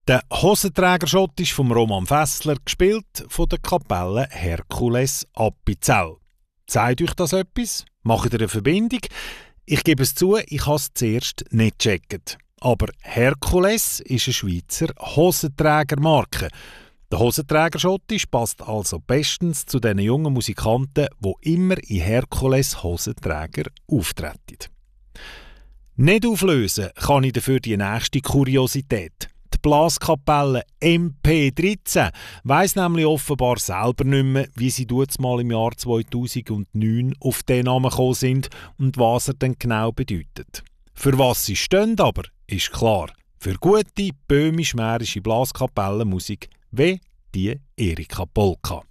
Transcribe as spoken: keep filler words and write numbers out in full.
Der Hosenträgerschott ist vom Roman Fessler, gespielt von der Kapelle Herkules Appenzell. Sagt euch das etwas? Macht ihr eine Verbindung? Ich gebe es zu, ich habe es zuerst nicht gecheckt. Aber Herkules ist eine Schweizer Hosenträgermarke. Der Hosenträgerschotti passt also bestens zu den jungen Musikanten, die immer in Herkules Hosenträger auftreten. Nicht auflösen kann ich dafür die nächste Kuriosität. Die Blaskapelle M P dreizehn weiss nämlich offenbar selber nicht mehr, wie sie mal im Jahr zweitausendneun auf den Namen gekommen sind und was er denn genau bedeutet. Für was sie stehen aber, ist klar. Für gute böhmisch-mährische Blaskapellenmusik wie die Erika Polka.